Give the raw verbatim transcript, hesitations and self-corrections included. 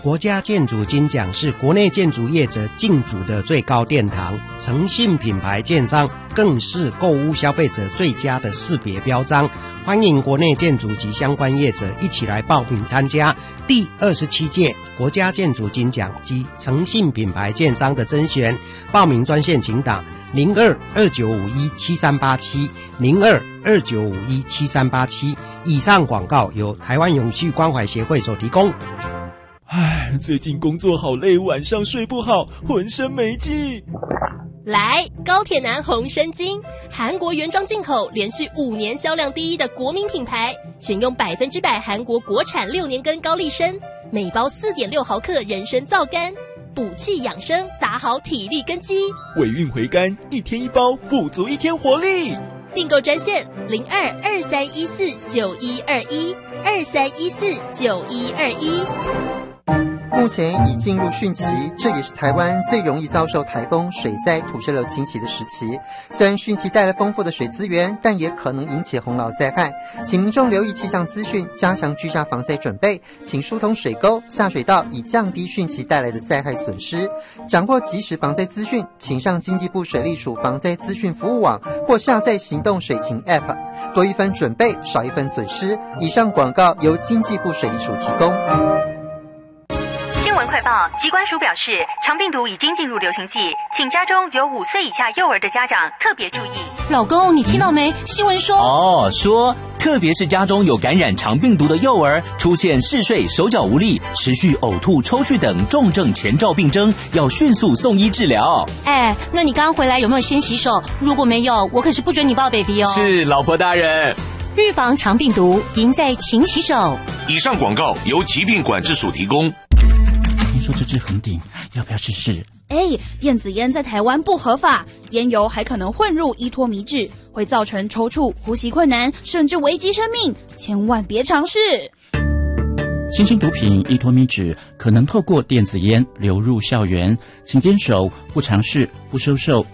国家建筑金奖是国内建筑业者竞逐的最高殿堂，诚信品牌建商更是购物消费者最佳的识别标章。欢迎国内建筑及相关业者一起来报名参加第二十七届国家建筑金奖及诚信品牌建商的甄选。报名专线请打零二二九五一七三八七零二二九五一七三八七。以上广告由台湾永续关怀协会所提供。 唉，最近工作好累，晚上睡不好，浑身没劲。 来，高铁男红参精，韩国原装进口，连续五年销量第一的国民品牌，选用百分之百韩国国产六年根高丽参，每包四点六毫克人参皂苷，补气养生，打好体力根基。 尾韵回甘，一天一包，补足一天活力。 订购专线零二二三一四九一二一二三一四九一二一。 目前已进入汛期，这也是台湾最容易遭受台风、水灾、土石流侵袭的时期。虽然汛期带来丰富的水资源，但也可能引起洪涝灾害，请民众留意气象资讯，加强居家防灾准备，请疏通水沟、下水道，以降低汛期带来的灾害损失。掌握即时防灾资讯，请上经济部水利署防灾资讯服务网或下载行动水情 App， 多一分准备，少一分损失。以上广告由经济部水利署提供。 新闻快报，疾管署表示，肠病毒已经进入流行季，请家中有五岁以下幼儿的家长特别注意。 老公，你听到没？新闻说哦，说特别是家中有感染肠病毒的幼儿，出现嗜睡、手脚无力、持续呕吐、抽搐等重症前兆病征，要迅速送医治疗。 哎，那你刚刚回来有没有先洗手？如果没有，我可是不准你抱 baby 哦。 是，老婆大人。 预防肠病毒，赢在勤洗手。 以上广告由疾病管制署提供。 听说这支很顶，要不要试试？ 哎，电子烟在台湾不合法，烟油还可能混入依托米酯，会造成抽搐、呼吸困难，甚至危及生命，千万别尝试。 新型毒品依托米酯可能透过电子烟流入校园，请坚守不尝试、不收受、